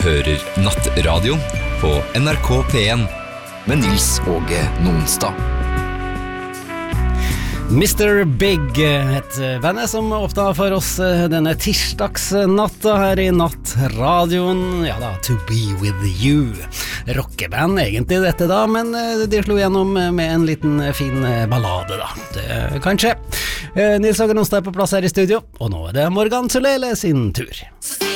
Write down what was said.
hører Nattradioen på NRK P1 med Nils Åge Nonstad. Mr. Big, et bandet som åpnet for oss denne tirsdagsnatta her i Nattradioen. Ja da, To Be With You. Rockeband egentlig dette da, men de slo gjennom med en liten fin ballade da. Det kan skje. Nils Åge Nonstad er på plass her i studio, og nå er det Morgan Solele sin tur.